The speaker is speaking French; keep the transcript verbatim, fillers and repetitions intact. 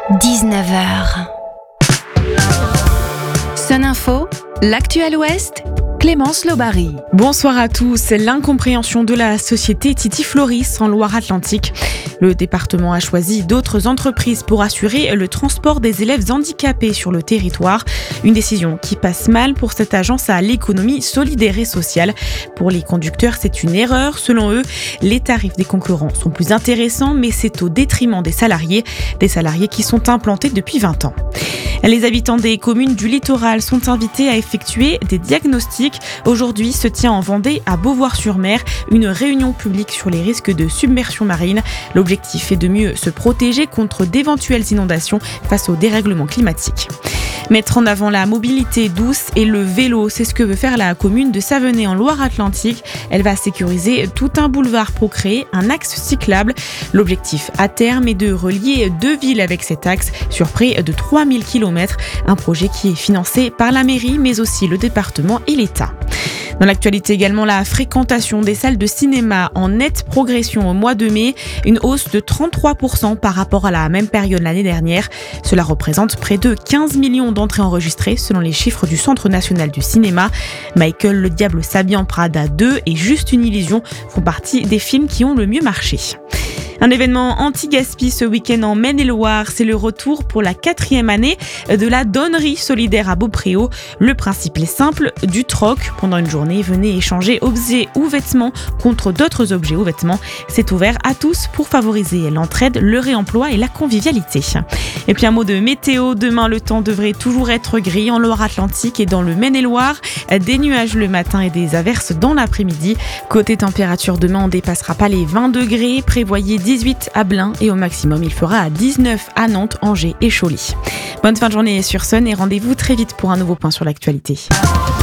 dix-neuf heures. Sun Info, l'actuel Ouest, Clémence Lobary. Bonsoir à tous. C'est l'incompréhension de la société Titi Floris en Loire-Atlantique. Le département a choisi d'autres entreprises pour assurer le transport des élèves handicapés sur le territoire. Une décision qui passe mal pour cette agence à l'économie solidaire et sociale. Pour les conducteurs, c'est une erreur. Selon eux, les tarifs des concurrents sont plus intéressants, mais c'est au détriment des salariés, des salariés qui sont implantés depuis vingt ans. Les habitants des communes du littoral sont invités à effectuer des diagnostics. Aujourd'hui se tient en Vendée, à Beauvoir-sur-Mer, une réunion publique sur les risques de submersion marine. L'objectif est de mieux se protéger contre d'éventuelles inondations face au dérèglement climatique. Mettre en avant la mobilité douce et le vélo, c'est ce que veut faire la commune de Savenay en Loire-Atlantique. Elle va sécuriser tout un boulevard pour créer un axe cyclable. L'objectif à terme est de relier deux villes avec cet axe sur près de trois mille kilomètres. Un projet qui est financé par la mairie, mais aussi le département et l'État. Dans l'actualité également, la fréquentation des salles de cinéma en nette progression au mois de mai, une hausse de trente-trois pour cent par rapport à la même période l'année dernière. Cela représente près de quinze millions d'entrées enregistrées selon les chiffres du Centre national du cinéma. Michael, le diable s'habille en Prada deux et Juste une illusion font partie des films qui ont le mieux marché. Un événement anti-gaspi ce week-end en Maine-et-Loire, c'est le retour pour la quatrième année de la donnerie solidaire à Beaupréau. Le principe est simple, du troc. Pendant une journée, venez échanger objets ou vêtements contre d'autres objets ou vêtements. C'est ouvert à tous pour favoriser l'entraide, le réemploi et la convivialité. Et puis un mot de météo, demain le temps devrait toujours être gris en Loire-Atlantique et dans le Maine-et-Loire. Des nuages le matin et des averses dans l'après-midi. Côté température, demain on ne dépassera pas les vingt degrés, prévoyez dix-huit à Blain et au maximum il fera à dix-neuf à Nantes, Angers et Cholet. Bonne fin de journée sur Sun et rendez-vous très vite pour un nouveau point sur l'actualité.